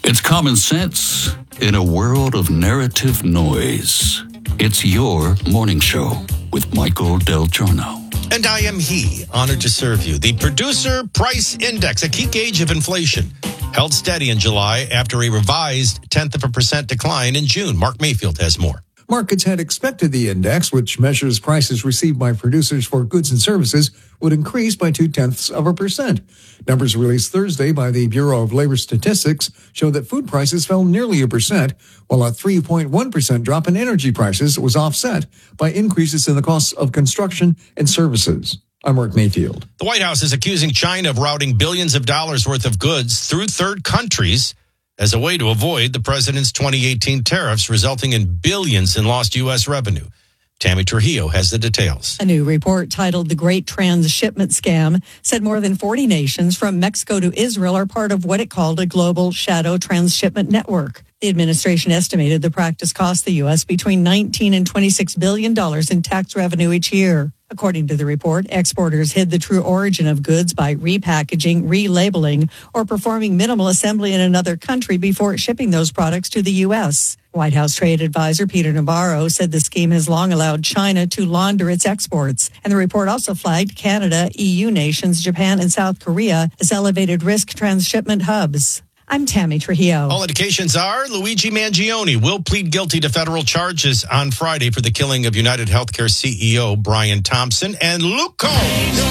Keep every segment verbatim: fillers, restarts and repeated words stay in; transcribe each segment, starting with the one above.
It's common sense in a world of narrative noise. It's your morning show with Michael Del Giorno. And I am he, honored to serve you. The Producer Price Index, a key gauge of inflation, held steady in July after a revised tenth of a percent decline in June. Mark Mayfield has more. Markets had expected the index, which measures prices received by producers for goods and services, would increase by two-tenths of a percent. Numbers released Thursday by the Bureau of Labor Statistics show that food prices fell nearly a percent, while a three point one percent drop in energy prices was offset by increases in the costs of construction and services. I'm Mark Mayfield. The White House is accusing China of routing billions of dollars worth of goods through third countries as a way to avoid the president's twenty eighteen tariffs, resulting in billions in lost U S revenue. Tammy Trujillo has the details. A new report titled The Great Transshipment Scam said more than forty nations from Mexico to Israel are part of what it called a global shadow transshipment network. The administration estimated the practice cost the U S between nineteen and twenty-six billion dollars in tax revenue each year. According to the report, exporters hid the true origin of goods by repackaging, relabeling, or performing minimal assembly in another country before shipping those products to the U S. White House Trade Advisor Peter Navarro said the scheme has long allowed China to launder its exports. And the report also flagged Canada, E U nations, Japan, and South Korea as elevated risk transshipment hubs. I'm Tammy Trujillo. All indications are Luigi Mangione will plead guilty to federal charges on Friday for the killing of United Healthcare C E O Brian Thompson. And Luke Combs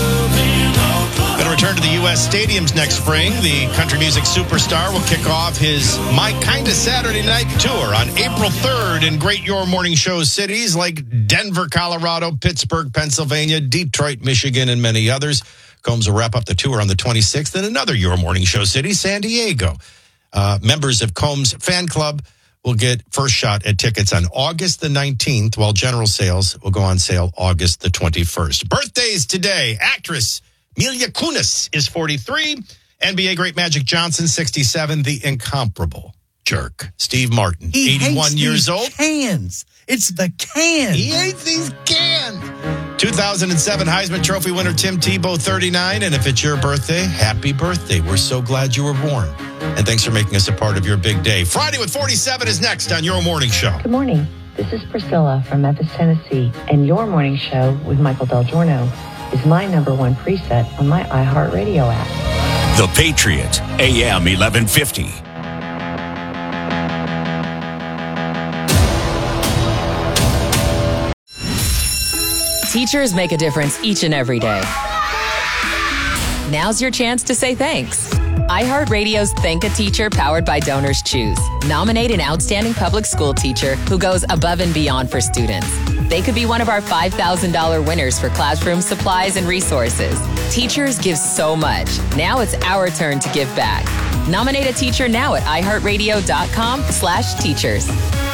going to return to the U S stadiums next spring. The country music superstar will kick off his My Kinda Saturday Night Tour on April third in great Your Morning Show cities like Denver, Colorado, Pittsburgh, Pennsylvania, Detroit, Michigan, and many others. Combs will wrap up the tour on the twenty-sixth in another Your Morning Show city, San Diego. Uh, members of Combs Fan Club will get first shot at tickets on August the nineteenth, while general sales will go on sale August the twenty-first. Birthdays today. Actress Mila Kunis is forty-three. N B A great Magic Johnson, sixty-seven. The incomparable jerk Steve Martin, he eighty-one hates years these old. Cans. It's the can. He hates these cans. two thousand seven Heisman Trophy winner Tim Tebow, thirty-nine. And if it's your birthday, happy birthday. We're so glad you were born. And thanks for making us a part of your big day. Friday with forty-seven is next on Your Morning Show. Good morning. This is Priscilla from Memphis, Tennessee. And Your Morning Show with Michael Del Giorno is my number one preset on my iHeartRadio app. The Patriot, A M eleven fifty. Teachers make a difference each and every day. Now's your chance to say thanks. iHeartRadio's Thank a Teacher powered by Donors Choose. Nominate an outstanding public school teacher who goes above and beyond for students. They could be one of our five thousand dollars winners for classroom supplies and resources. Teachers give so much. Now it's our turn to give back. Nominate a teacher now at iHeartRadio.com slash teachers.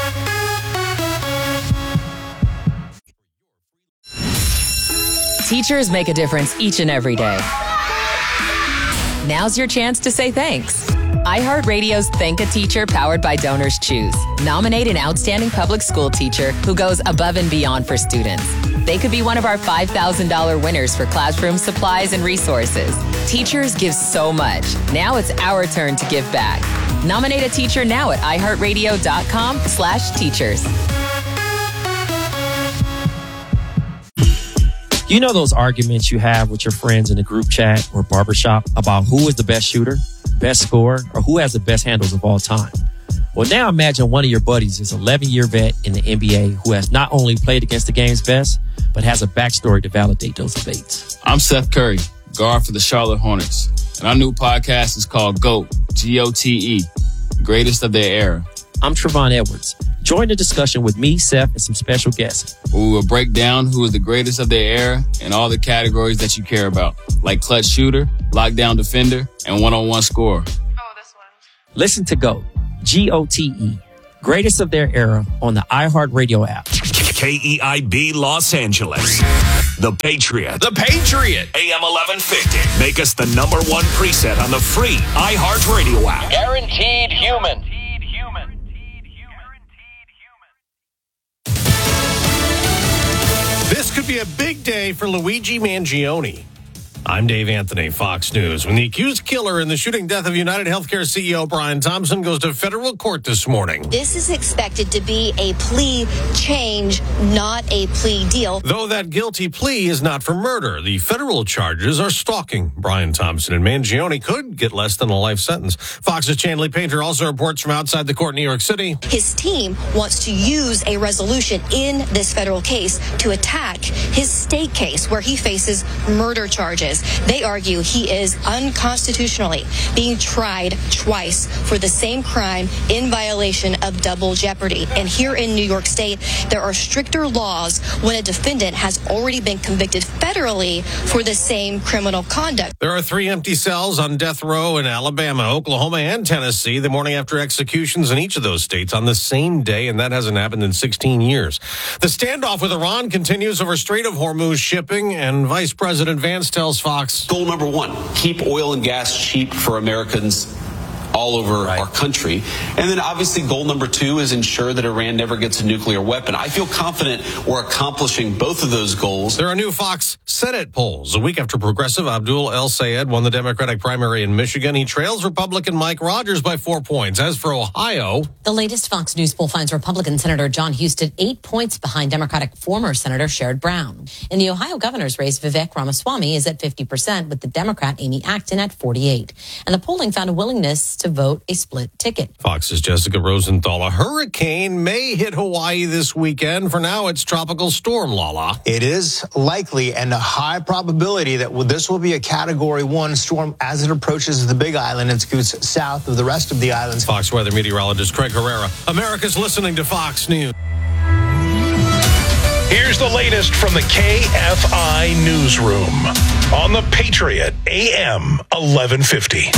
Teachers make a difference each and every day. Now's your chance to say thanks. iHeartRadio's Thank a Teacher powered by Donors Choose. Nominate an outstanding public school teacher who goes above and beyond for students. They could be one of our five thousand dollars winners for classroom supplies and resources. Teachers give so much. Now it's our turn to give back. Nominate a teacher now at iHeartRadio.com slash teachers. You know those arguments you have with your friends in the group chat or barbershop about who is the best shooter, best scorer, or who has the best handles of all time? Well, now imagine one of your buddies is an eleven-year vet in the N B A who has not only played against the game's best, but has a backstory to validate those debates. I'm Seth Curry, guard for the Charlotte Hornets, and our new podcast is called GOAT, G O T E, Greatest of Their Era. I'm Trevon Edwards. Join the discussion with me, Seth, and some special guests. We will break down who is the greatest of their era in all the categories that you care about, like clutch shooter, lockdown defender, and one-on-one scorer. Oh, this one. Listen to GOAT, G O T E, Greatest of Their Era on the iHeartRadio app. K E I B Los Angeles. The Patriot. The Patriot. A M eleven fifty. Make us the number one preset on the free iHeartRadio app. Guaranteed human. This could be a big day for Luigi Mangione. I'm Dave Anthony, Fox News. When the accused killer in the shooting death of United Healthcare C E O Brian Thompson goes to federal court this morning. This is expected to be a plea change, not a plea deal. Though that guilty plea is not for murder, the federal charges are stalking. Brian Thompson and Mangione could get less than a life sentence. Fox's Chanley Painter also reports from outside the court in New York City. His team wants to use a resolution in this federal case to attack his state case where he faces murder charges. They argue he is unconstitutionally being tried twice for the same crime in violation of double jeopardy. And here in New York State, there are stricter laws when a defendant has already been convicted federally for the same criminal conduct. There are three empty cells on death row in Alabama, Oklahoma, and Tennessee the morning after executions in each of those states on the same day, and that hasn't happened in sixteen years. The standoff with Iran continues over Strait of Hormuz shipping, and Vice President Vance tells Fox, goal number one, keep oil and gas cheap for Americans all over right. our country. And then obviously goal number two is ensure that Iran never gets a nuclear weapon. I feel confident we're accomplishing both of those goals. There are new Fox Senate polls. A week after progressive Abdul El Sayed won the Democratic primary in Michigan, he trails Republican Mike Rogers by four points. As for Ohio, the latest Fox News poll finds Republican Senator John Husted eight points behind Democratic former Senator Sherrod Brown. In the Ohio governor's race, Vivek Ramaswamy is at fifty percent, with the Democrat Amy Acton at forty-eight. And the polling found a willingness to vote a split ticket. Fox's Jessica Rosenthal. A hurricane may hit Hawaii this weekend. For now, it's Tropical Storm Lala. It is likely and a high probability that this will be a Category one storm as it approaches the Big Island and scoots south of the rest of the islands. Fox weather meteorologist Craig Herrera. America's listening to Fox News. Here's the latest from the K F I Newsroom on the Patriot A M eleven fifty.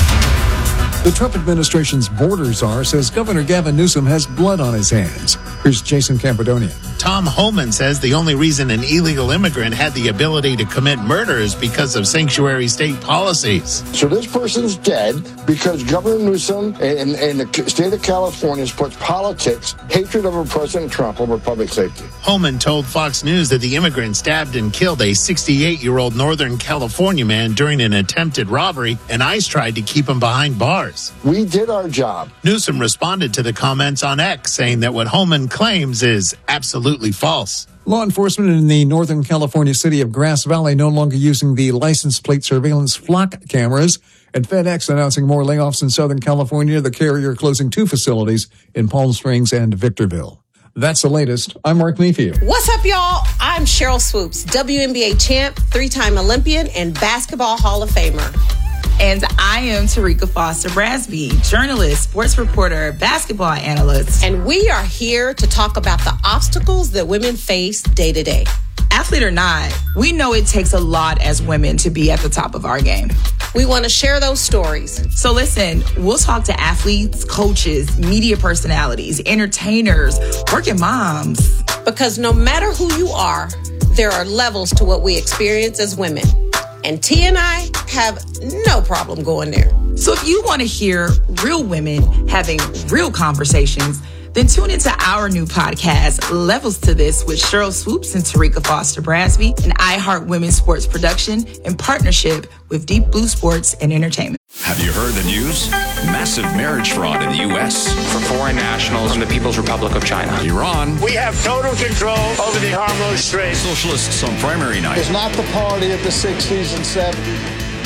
The Trump administration's border czar says Governor Gavin Newsom has blood on his hands. Here's Jason Campadonian. Tom Homan says the only reason an illegal immigrant had the ability to commit murder is because of sanctuary state policies. So this person's dead because Governor Newsom and, and the state of California puts politics, hatred over President Trump over public safety. Homan told Fox News that the immigrant stabbed and killed a sixty-eight-year-old Northern California man during an attempted robbery, and ICE tried to keep him behind bars. We did our job. Newsom responded to the comments on X, saying that what Homan claims is absolutely false. Law enforcement in the Northern California city of Grass Valley no longer using the license plate surveillance flock cameras, and FedEx announcing more layoffs in Southern California, the carrier closing two facilities in Palm Springs and Victorville. That's the latest. I'm Mark Mayfield. What's up, y'all? I'm Cheryl Swoops, W N B A champ, three-time Olympian, and Basketball Hall of Famer. And I am Tarika Foster Brasby, journalist, sports reporter, basketball analyst. And we are here to talk about the obstacles that women face day to day. Athlete or not, we know it takes a lot as women to be at the top of our game. We want to share those stories. So listen, we'll talk to athletes, coaches, media personalities, entertainers, working moms. Because no matter who you are, there are levels to what we experience as women. And T and I have no problem going there. So if you want to hear real women having real conversations, then tune into our new podcast, Levels to This, with Cheryl Swoops and Tarika Foster Brasby, an iHeart Women's Sports production in partnership with Deep Blue Sports and Entertainment. Have you heard the news? Massive marriage fraud in the U S for foreign nationals from the People's Republic of China. Iran. We have total control over the Hormuz Strait. Socialists on primary night. It's not the party of the sixties and seventies.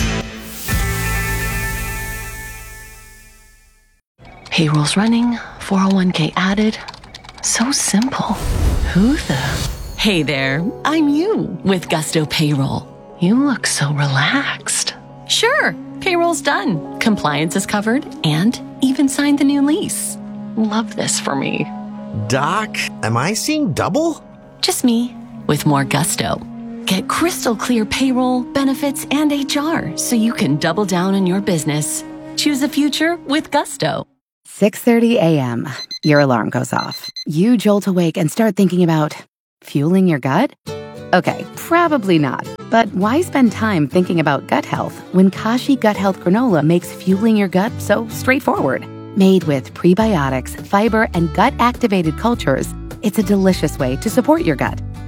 Payroll's running, four oh one k added. So simple. Who the? Hey there, I'm you with Gusto Payroll. You look so relaxed. Sure, payroll's done. Compliance is covered and even signed the new lease. Love this for me. Doc, am I seeing double? Just me with more gusto. Get crystal clear payroll, benefits, and H R so you can double down on your business. Choose a future with Gusto. six thirty a.m. Your alarm goes off. You jolt awake and start thinking about fueling your gut? Okay, probably not. But why spend time thinking about gut health when Kashi Gut Health Granola makes fueling your gut so straightforward? Made with prebiotics, fiber, and gut-activated cultures, it's a delicious way to support your gut.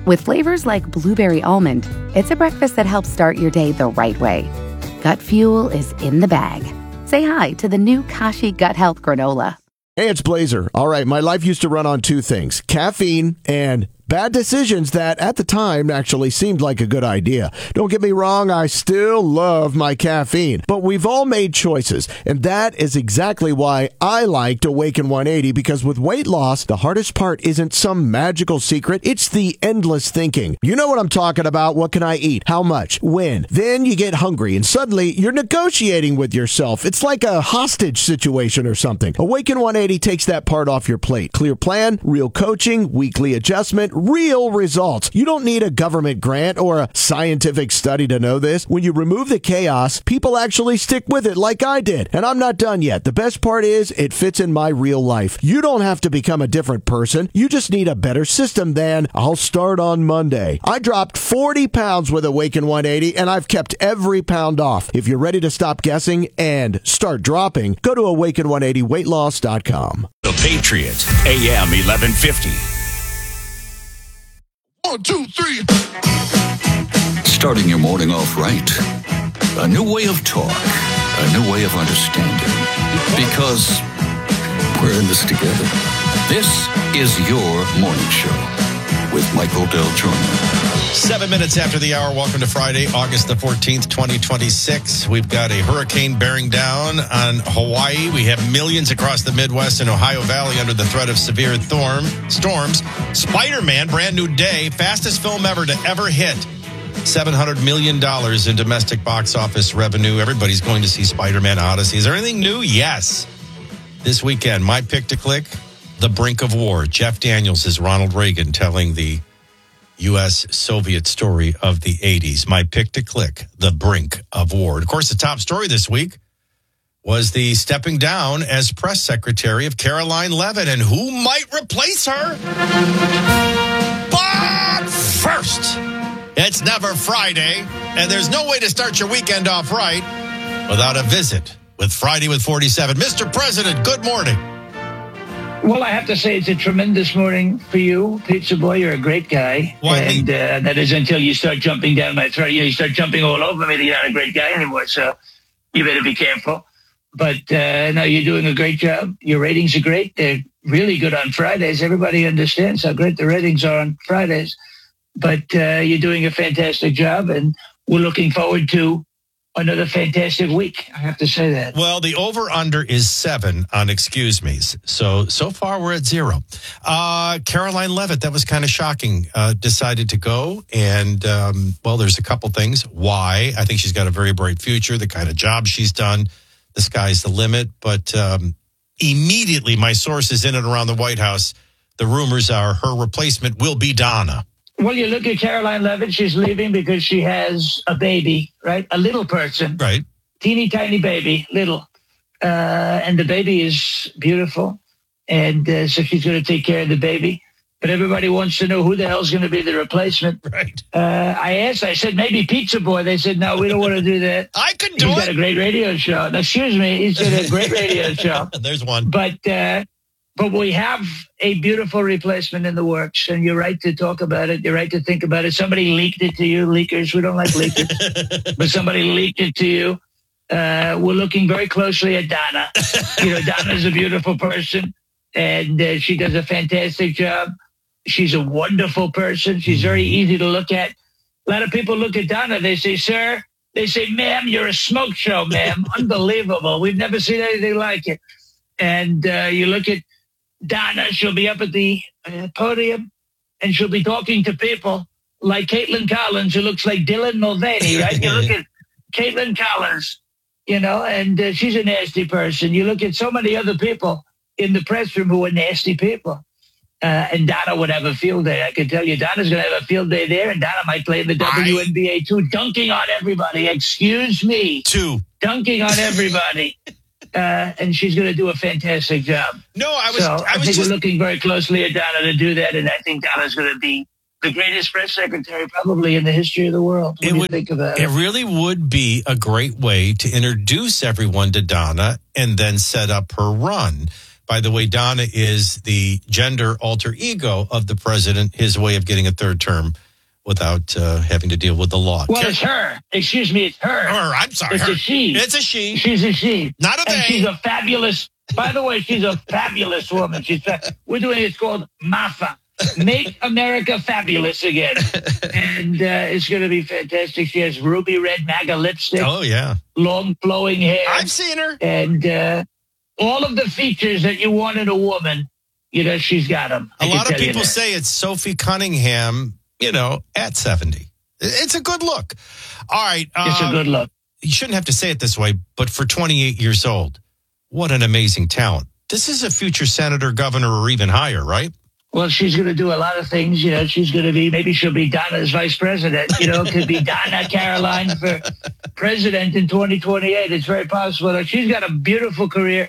With flavors like blueberry almond, it's a breakfast that helps start your day the right way. Gut Fuel is in the bag. Say hi to the new Kashi Gut Health Granola. Hey, it's Blazer. All right, my life used to run on two things, caffeine and bad decisions that at the time actually seemed like a good idea. Don't get me wrong, I still love my caffeine, but we've all made choices, and that is exactly why I liked Awaken one eighty, because with weight loss, the hardest part isn't some magical secret, it's the endless thinking. You know what I'm talking about. What can I eat? How much? When? Then you get hungry, and suddenly you're negotiating with yourself. It's like a hostage situation or something. Awaken one eighty takes that part off your plate. Clear plan, real coaching, weekly adjustment, real results. You don't need a government grant or a scientific study to know this. When you remove the chaos, people actually stick with it like I did. And I'm not done yet. The best part is it fits in my real life. You don't have to become a different person. You just need a better system than I'll start on Monday. I dropped forty pounds with Awaken one eighty, and I've kept every pound off. If you're ready to stop guessing and start dropping, go to awaken one eighty weight loss dot com. The Patriot, A M eleven fifty. One, two, three. Starting your morning off right. A new way of talk. A new way of understanding. Because we're in this together. This is your morning show with Michael Del Giorno. Seven minutes after the hour. Welcome to Friday, August the fourteenth, twenty twenty-six. We've got a hurricane bearing down on Hawaii. We have millions across the Midwest and Ohio Valley under the threat of severe thorm, storms. Spider-Man, brand new day, fastest film ever to ever hit seven hundred million dollars in domestic box office revenue. Everybody's going to see Spider-Man Odyssey. Is there anything new? Yes. This weekend, my pick to click, The Brink of War. Jeff Daniels is Ronald Reagan telling the U S Soviet story of the eighties. My pick to click, The Brink of War. Of course, the top story this week was the stepping down as press secretary of Caroline Leavitt, and who might replace her? But first, it's never Friday, and there's no way to start your weekend off right without a visit with Friday with forty-seven. Mister President, good morning. Well, I have to say it's a tremendous morning for you, Pizza Boy. You're a great guy. Why, and uh, that is until you start jumping down my throat. You know, you start jumping all over me. You're not a great guy anymore, so you better be careful. But uh, no, you're doing a great job. Your ratings are great. They're really good on Fridays. Everybody understands how great the ratings are on Fridays. But uh, you're doing a fantastic job, and we're looking forward to another fantastic week. I have to say that. Well, the over-under is seven on excuse me's. So, so far we're at zero. Uh, Caroline Leavitt, that was kind of shocking, uh, decided to go. And, um, well, there's a couple things. Why? I think she's got a very bright future, the kind of job she's done. The sky's the limit. But um, immediately, my sources in and around the White House, the rumors are her replacement will be Donna. Well, you look at Caroline Leavitt, she's leaving because she has a baby, right? A little person. Right. Teeny tiny baby, little. Uh, and the baby is beautiful. And uh, so she's going to take care of the baby. But everybody wants to know who the hell's going to be the replacement. Right. Uh, I asked, I said, maybe Pizza Boy. They said, no, we don't want to do that. I could do he's it. He's got a great radio show. Now, excuse me. He's got a great radio show. There's one. But... Uh, But we have a beautiful replacement in the works, and you're right to talk about it. You're right to think about it. Somebody leaked it to you, leakers. We don't like leakers, but somebody leaked it to you. Uh, we're looking very closely at Donna. You know, Donna's a beautiful person, and uh, she does a fantastic job. She's a wonderful person. She's very easy to look at. A lot of people look at Donna. They say, sir, they say, ma'am, you're a smoke show, ma'am. Unbelievable. We've never seen anything like it. And uh, you look at Donna, she'll be up at the uh, podium, and she'll be talking to people like Caitlin Collins, who looks like Dylan Mulvaney, right? You look at Caitlin Collins, you know, and uh, she's a nasty person. You look at so many other people in the press room who are nasty people. Uh, and Donna would have a field day. I can tell you, Donna's going to have a field day there, and Donna might play in the W N B A too, dunking on everybody. Excuse me. Two. Dunking on everybody. Uh, and she's going to do a fantastic job. No, I was. So I, I was think just... we're looking very closely at Donna to do that, and I think Donna's going to be the greatest press secretary probably in the history of the world. What it do you would, think about it? It really would be a great way to introduce everyone to Donna and then set up her run. By the way, Donna is the gender alter ego of the president, his way of getting a third term without uh, having to deal with the law. Well, it's her. Excuse me, it's her. Her, I'm sorry. It's her. a she. It's a she. She's a she. Not a and they. She's a fabulous, by the way, she's a fabulous woman. She's fa- We're doing it's called MAFA. Make America Fabulous Again. And uh, it's going to be fantastic. She has ruby red MAGA lipstick. Oh, yeah. Long flowing hair. I've seen her. And uh, all of the features that you want in a woman, you know, she's got them. A lot of people say it's Sophie Cunningham, you know, at seventy. It's a good look. All right. Uh, it's a good look. You shouldn't have to say it this way, but for twenty-eight years old, what an amazing talent. This is a future senator, governor, or even higher, right? Well, she's going to do a lot of things. You know, she's going to be, maybe she'll be Donna's vice president. You know, could be Donna Caroline for president in twenty twenty-eight. It's very possible. She's got a beautiful career,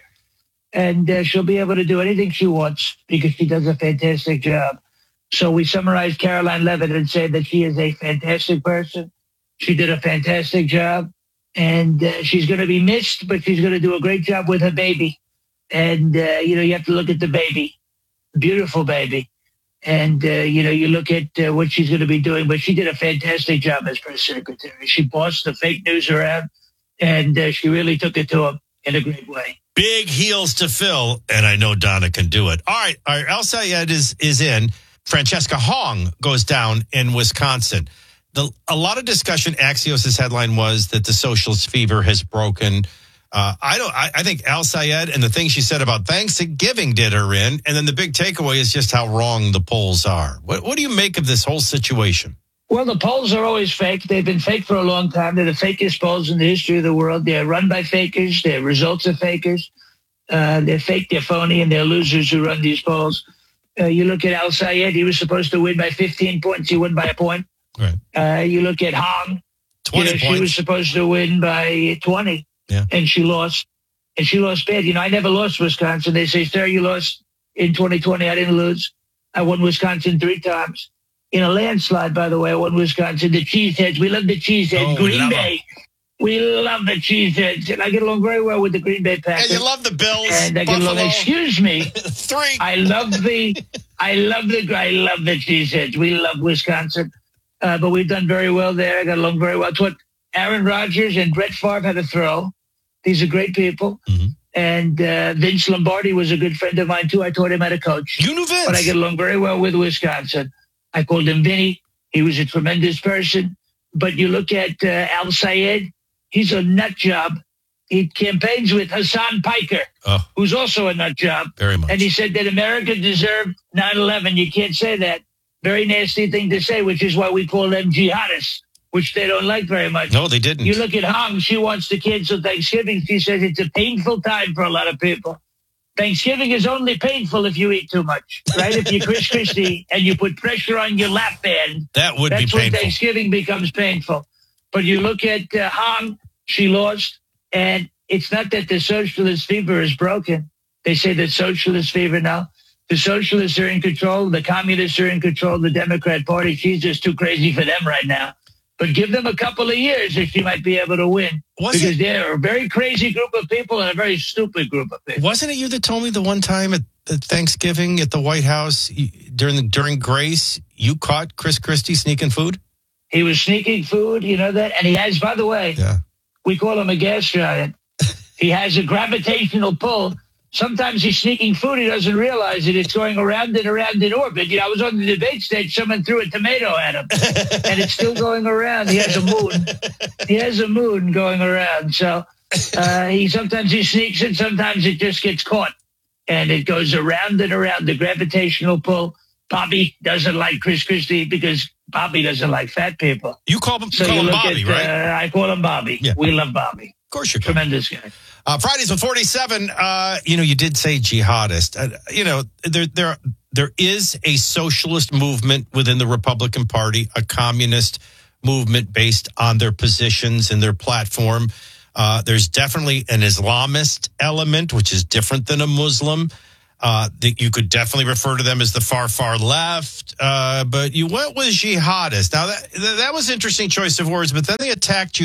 and uh, she'll be able to do anything she wants because she does a fantastic job. So we summarized Caroline Levitt and said that she is a fantastic person. She did a fantastic job, and uh, she's going to be missed, but she's going to do a great job with her baby. And, uh, you know, you have to look at the baby. Beautiful baby. And, uh, you know, you look at uh, what she's going to be doing, but she did a fantastic job as press secretary. She bossed the fake news around, and uh, she really took it to him in a great way. Big heels to fill, and I know Donna can do it. All right, all right, El Sayed is, is in. Francesca Hong goes down in Wisconsin. The, a lot of discussion, Axios' headline was that the socialist fever has broken. Uh, I don't. I, I think El Sayed and the thing she said about Thanksgiving did her in. And then the big takeaway is just how wrong the polls are. What, what do you make of this whole situation? Well, the polls are always fake. They've been fake for a long time. They're the fakest polls in the history of the world. They're run by fakers. Their results are fakers. Uh, they're fake, they're phony, and they're losers who run these polls. Uh, you look at El Sayed, he was supposed to win by fifteen points. He won by a point. Right. Uh, you look at Hong, twenty you know, points. She was supposed to win by twenty, yeah. and she lost. And she lost bad. You know, I never lost Wisconsin. They say, sir, you lost in twenty twenty. I didn't lose. I won Wisconsin three times. In a landslide, by the way, I won Wisconsin. The Cheeseheads. We love the Cheeseheads. Oh, Green love Bay. We love the Cheeseheads. And I get along very well with the Green Bay Packers. And you love the Bills. And I get Buffalo. along, excuse me. Three. I love the, I love the, I love the Cheeseheads. We love Wisconsin. Uh, but we've done very well there. I got along very well. It's what Aaron Rodgers and Brett Favre had to throw. These are great people. Mm-hmm. And uh, Vince Lombardi was a good friend of mine, too. I taught him how to coach. You knew Vince. But I get along very well with Wisconsin. I called him Vinny. He was a tremendous person. But you look at uh, El Sayed, he's a nut job. He campaigns with Hassan Piker, oh, who's also a nut job. Very much. And he said that America deserved nine eleven. You can't say that. Very nasty thing to say, which is why we call them jihadists, which they don't like very much. No, they didn't. You look at Hong, she wants to cancel Thanksgiving. She says it's a painful time for a lot of people. Thanksgiving is only painful if you eat too much, right? If you're Chris Christie and you put pressure on your lap band, that would be that's painful. when Thanksgiving becomes painful. But you look at uh, Hong, she lost, and it's not that the socialist fever is broken. They say that socialist fever now. The socialists are in control. The communists are in control. The Democrat Party, she's just too crazy for them right now. But give them a couple of years and she might be able to win. Was because it, they're a very crazy group of people and a very stupid group of people. Wasn't it you that told me the one time at, at Thanksgiving at the White House you, during the, during Grace, you caught Chris Christie sneaking food? He was sneaking food, you know that? And he has, by the way, yeah. we call him a gas giant. He has a gravitational pull. Sometimes he's sneaking food. He doesn't realize it. It's going around and around in orbit. You know, I was on the debate stage. Someone threw a tomato at him, and it's still going around. He has a moon. He has a moon going around. So uh, he sometimes he sneaks it. Sometimes it just gets caught, and it goes around and around. The gravitational pull. Bobby doesn't like Chris Christie because Bobby doesn't like fat people. You call him, so call you him look Bobby, at, right? Uh, I call him Bobby. Yeah. We love Bobby. Of course you can. Tremendous guy. Uh, Fridays with forty-seven, uh, you know, you did say jihadist. Uh, you know, there, there, there is a socialist movement within the Republican Party, a communist movement based on their positions and their platform. Uh, there's definitely an Islamist element, which is different than a Muslim. Uh, that you could definitely refer to them as the far, far left. Uh, but you went with jihadist. Now, that, that was an interesting choice of words, but then they attacked you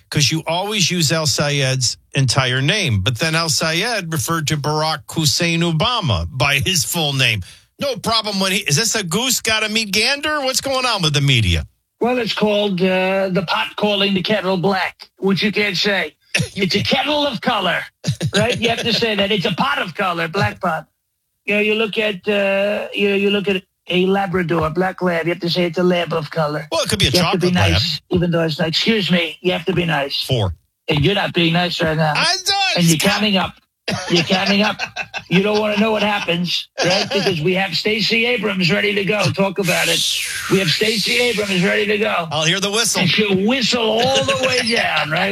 because you always use El Sayed's entire name. But then El Sayed referred to Barack Hussein Obama by his full name. No problem when he... Is this a goose got to meet gander? What's going on with the media? Well, it's called uh, the pot calling the kettle black, which you can't say. It's a kettle of color, right? You have to say that. It's a pot of color, black pot. You know, you look at, uh, you know, you look at a Labrador, black lab. You have to say it's a lab of color. Well, it could be a you chocolate have to be lab. nice, even though it's not. Excuse me, you have to be nice. Four. And you're not being nice right now. I'm done. And you're counting up. You're counting up. You don't want to know what happens, right? Because we have Stacey Abrams ready to go. Talk about it. We have Stacey Abrams ready to go. I'll hear the whistle. And she'll whistle all the way down, right?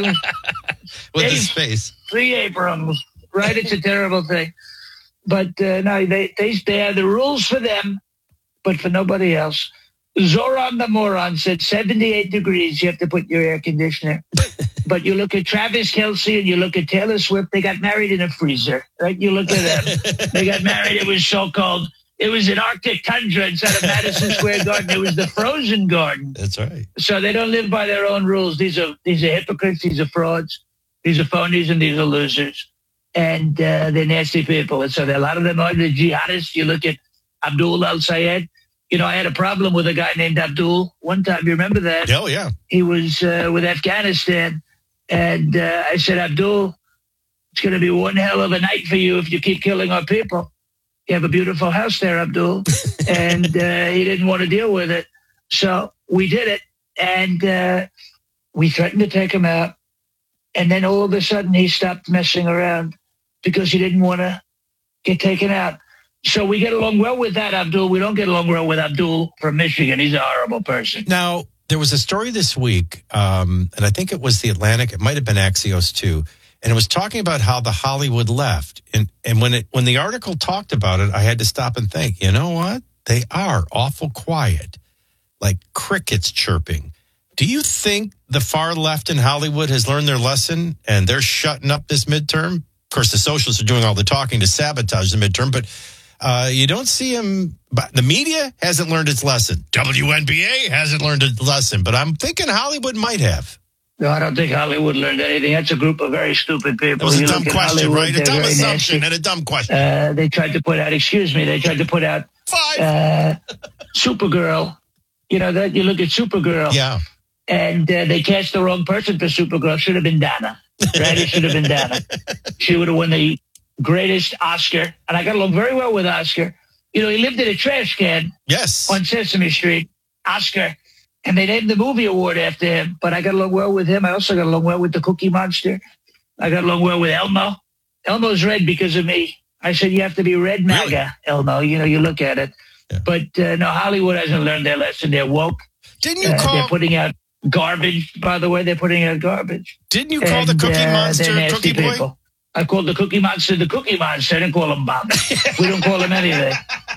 With the space. Stacey Abrams, right? It's a terrible thing. But uh, no, they, they, they have the rules for them, but for nobody else. Zoran the moron said seventy-eight degrees, you have to put your air conditioner. But you look at Travis Kelce and you look at Taylor Swift, they got married in a freezer, right? You look at them. They got married, it was so cold. It was an Arctic tundra inside of Madison Square Garden. It was the frozen garden. That's right. So they don't live by their own rules. These are these are hypocrites, these are frauds, these are phonies, and these are losers. And uh, they're nasty people. And so a lot of them are the jihadists. You look at Abdul al-Sayed. You know, I had a problem with a guy named Abdul one time. You remember that? Oh, yeah. He was uh, with Afghanistan. And uh, I said, Abdul, it's going to be one hell of a night for you if you keep killing our people. You have a beautiful house there, Abdul. And uh, he didn't want to deal with it. So we did it. And uh, we threatened to take him out. And then all of a sudden he stopped messing around because he didn't want to get taken out. So we get along well with that, Abdul. We don't get along well with Abdul from Michigan. He's a horrible person. Now, there was a story this week, um, and I think it was The Atlantic. It might have been Axios, too. And it was talking about how the Hollywood left. And and when it when the article talked about it, I had to stop and think, you know what? They are awful quiet, like crickets chirping. Do you think the far left in Hollywood has learned their lesson and they're shutting up this midterm? Of course, the socialists are doing all the talking to sabotage the midterm, but uh, you don't see them. But the media hasn't learned its lesson. W N B A hasn't learned its lesson, but I'm thinking Hollywood might have. No, I don't think Hollywood learned anything. That's a group of very stupid people. It was a You dumb look at question, Hollywood, right? A they're dumb very assumption nasty. and a dumb question. Uh, they tried to put out, excuse me, they tried to put out uh, Supergirl. You know, that you look at Supergirl. Yeah. And uh, they cast the wrong person for Supergirl. Should have been Donna. Right? It should have been Donna. She would have won the greatest Oscar. And I got along very well with Oscar. You know, he lived in a trash can. Yes. On Sesame Street. Oscar. And they named the movie award after him. But I got along well with him. I also got along well with the Cookie Monster. I got along well with Elmo. Elmo's red because of me. I said, you have to be red MAGA, really? Elmo. You know, you look at it. Yeah. But uh, no, Hollywood hasn't learned their lesson. They're woke. Didn't you uh, call... They're putting out garbage, by the way. They're putting out garbage. Didn't you call and, the Cookie uh, Monster Cookie Boy? People. I called the Cookie Monster the Cookie Monster. I didn't call him Bob. We don't call him anything.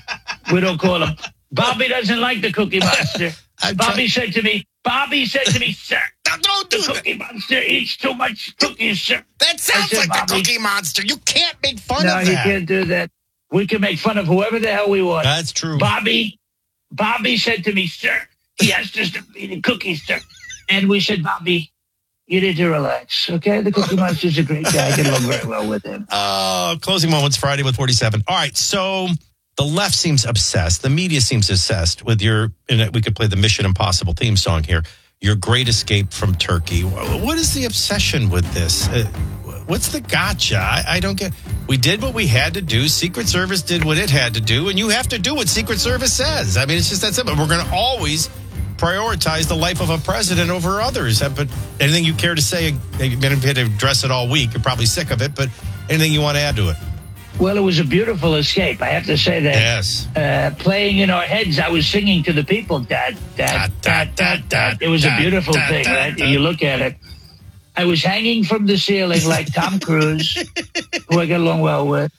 We don't call him. Bobby doesn't like the Cookie Monster. Bobby said to me, Bobby said to me, sir, don't do the Cookie that. Monster eats too much cookies, sir. That sounds said, like the Cookie Monster. You can't make fun no, of that. No, you can't do that. We can make fun of whoever the hell we want. That's true. Bobby, Bobby said to me, sir, he asked us to eat the cookies, sir. And we said, Bobby, you need to relax, okay? The Cookie Monster's a great guy. I get along very well with him. Uh, closing moments Friday with forty-seven. All right, so the left seems obsessed. The media seems obsessed with your, and we could play the Mission Impossible theme song here, your great escape from Turkey. What is the obsession with this? Uh, what's the gotcha? I, I don't get. We did what we had to do. Secret Service did what it had to do, and you have to do what Secret Service says. I mean, it's just that simple. We're going to always prioritize the life of a president over others. But anything you care to say, you've been able to address it all week. You're probably sick of it, but anything you want to add to it? Well, it was a beautiful escape. I have to say that. Yes. Uh, playing in our heads, I was singing to the people. Dad, dad, dad, dad, dad. It was a beautiful thing, right? You look at it. I was hanging from the ceiling like Tom Cruise, who I get along well with.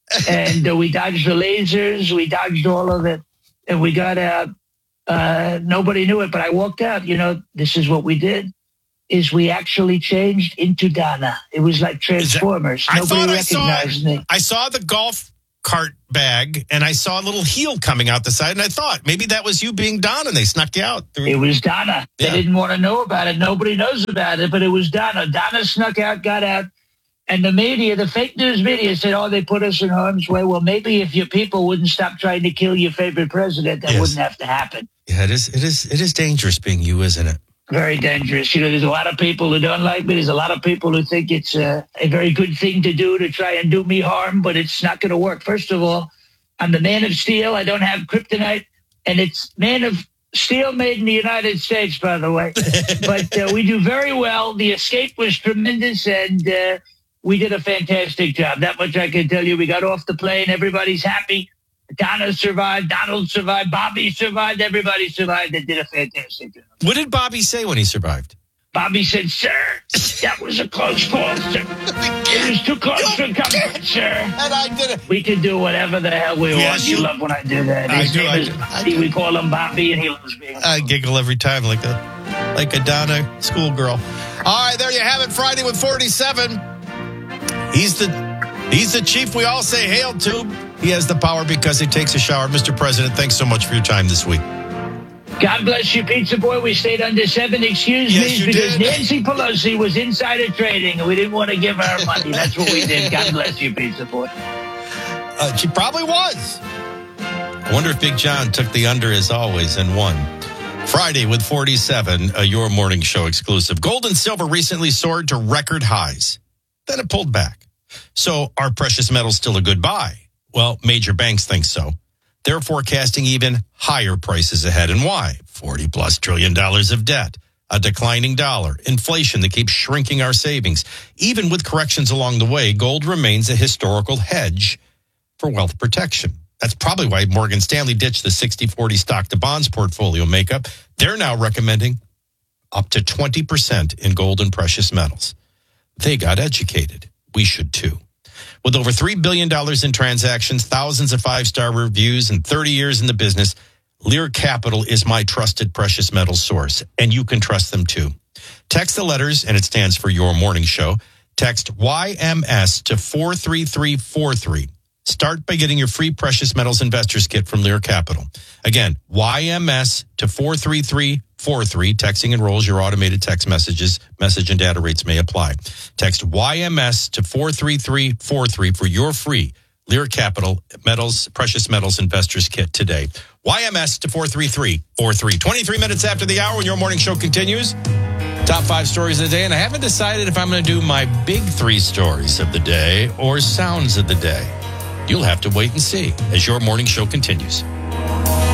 And uh, we dodged the lasers. We dodged all of it. And we got out. Uh, nobody knew it, but I walked out. You know, this is what we did, is we actually changed into Donna. It was like Transformers. That, I nobody thought I recognized saw, me. I saw the golf cart bag, and I saw a little heel coming out the side, and I thought maybe that was you being Donna, and they snuck you out. It was Donna. They Yeah. didn't want to know about it. Nobody knows about it, but it was Donna. Donna snuck out, got out, and the media, the fake news media said, oh, they put us in harm's way. Well, maybe if your people wouldn't stop trying to kill your favorite president, that Yes. wouldn't have to happen. Yeah, it is. It is. It is dangerous being you, isn't it? Very dangerous. You know, there's a lot of people who don't like me. There's a lot of people who think it's a, a very good thing to do to try and do me harm, but it's not going to work. First of all, I'm the man of steel. I don't have kryptonite, and it's man of steel made in the United States, by the way. But uh, we do very well. The escape was tremendous, and uh, we did a fantastic job. That much I can tell you. We got off the plane. Everybody's happy. Donna survived. Donald survived. Bobby survived. Everybody survived. They did a fantastic job. What did Bobby say when he survived? Bobby said, sir, that was a close call, sir. It was too close for comfort, sir. And I did it. We can do whatever the hell we Yes, want. You you- love when I do that. I His do, name I is do, I Bobby. We call him Bobby, and he loves being I giggle every time like a like a Donna schoolgirl. All right, there you have it. Friday with forty-seven. He's the he's the chief we all say hail to. He has the power because he takes a shower. Mister President, thanks so much for your time this week. God bless you, Pizza Boy. We stayed under seven. Excuse Yes, me, you because did. Nancy Pelosi was insider trading, and we didn't want to give her our money. That's what we did. God bless you, Pizza Boy. Uh, she probably was. I wonder if Big John took the under as always and won. Friday with forty-seven, uh, your morning show exclusive. Gold and silver recently soared to record highs. Then it pulled back. So are precious metals still a good buy? Well, major banks think so. They're forecasting even higher prices ahead. And why? forty plus trillion dollars of debt, a declining dollar, inflation that keeps shrinking our savings. Even with corrections along the way, gold remains a historical hedge for wealth protection. That's probably why Morgan Stanley ditched the sixty forty stock to bonds portfolio makeup. They're now recommending up to twenty percent in gold and precious metals. They got educated. We should too. With over three billion dollars in transactions, thousands of five-star reviews, and thirty years in the business, Lear Capital is my trusted precious metals source, and you can trust them too. Text the letters, and it stands for Your Morning Show. Text Y M S to four three three four three. Start by getting your free Precious Metals Investors Kit from Lear Capital. Again, Y M S to four three three four three. Texting enrolls your automated text messages. Message and data rates may apply. Text Y M S to four three three four three for your free Lear Capital Metals Precious Metals Investors Kit today. Y M S to four three three four three. twenty-three minutes after the hour when your morning show continues. Top five stories of the day, and I haven't decided if I'm going to do my big three stories of the day or sounds of the day. You'll have to wait and see as your morning show continues.